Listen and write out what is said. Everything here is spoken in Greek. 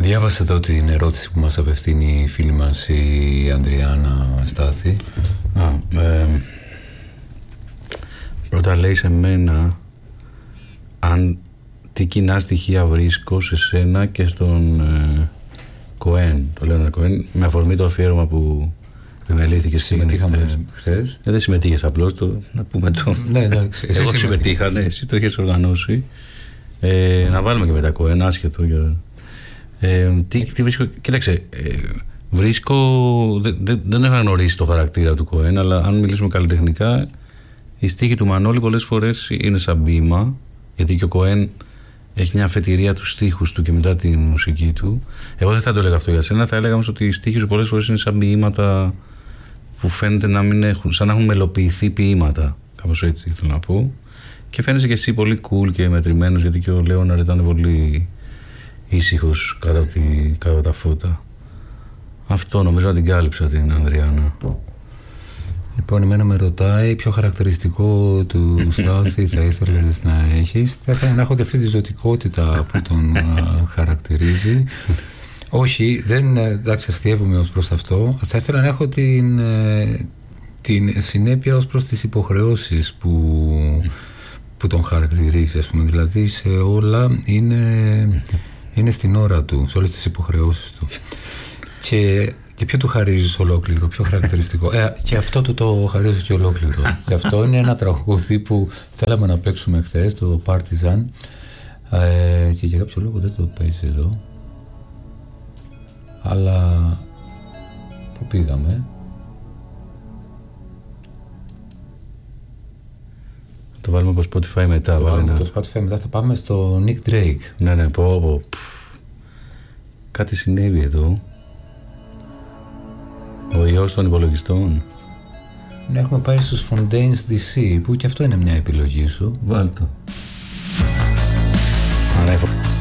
Διάβασα εδώ την ερώτηση που μας απευθύνει η φίλη μας η Ανδριάννα Στάθη. Πρώτα λέει σε μένα τι κοινά στοιχεία βρίσκω σε σένα και στον Κοέν, το Λέοναρντ Κοέν, με αφορμή το αφιέρωμα που επιμελήθηκε σήμερα. Συμμετείχαμε χθες. Δεν συμμετείχες απλώς, να πούμε το. Ναι, εντάξει. Εγώ συμμετείχα, ναι, εσύ το έχεις οργανώσει. Να βάλουμε και μετά Κοέν, άσχετο. Τι βρίσκω, κοίταξε, δεν έχω γνωρίσει το χαρακτήρα του Κοέν, αλλά αν μιλήσουμε καλλιτεχνικά, οι στίχοι του Μανώλη πολλές φορές είναι σαν ποίημα, γιατί και ο Κοέν έχει μια αφετηρία τους στίχους του και μετά τη μουσική του. Εγώ δεν θα το έλεγα αυτό για σένα, θα έλεγα όμως ότι οι στίχοι σου πολλές φορές είναι σαν ποίηματα που φαίνεται να μην έχουν, σαν να έχουν μελοποιηθεί ποίηματα, κάπως έτσι θέλω να πω. Και φαίνεσαι και εσύ πολύ cool και μετρημένος, γιατί και ο Λέοναρντ ήταν πολύ ήσυχος κάτω τα φώτα. Αυτό νομίζω να την κάλυψα την Ανδριάννα. Λοιπόν, εμένα με ρωτάει ποιο χαρακτηριστικό του Στάθη θα ήθελες να έχεις. Θα ήθελα να έχω και αυτή τη ζωτικότητα που τον χαρακτηρίζει. Όχι, εντάξει, αστειεύομαι ως προς αυτό. Θα ήθελα να έχω την συνέπεια ως προς τις υποχρεώσεις που τον χαρακτηρίζει, ας πούμε. Δηλαδή σε όλα είναι στην ώρα του, σε όλες τις υποχρεώσεις του. Και ποιο του χαρίζεις ολόκληρο, πιο χαρακτηριστικό. Και αυτό του το χαρίζω και ολόκληρο. Και αυτό είναι ένα τραγούδι που θέλαμε να παίξουμε χθες, το Partisan. Και για κάποιο λόγο δεν το παίζει εδώ. Αλλά πού πήγαμε? Το βάλουμε από Spotify μετά. Το Spotify μετά θα πάμε στο Nick Drake. Ναι, κάτι συνέβη εδώ. Ο ιός των υπολογιστών. Ναι, έχουμε πάει στους Fontaines DC, που και αυτό είναι μια επιλογή σου. Βάλ' το.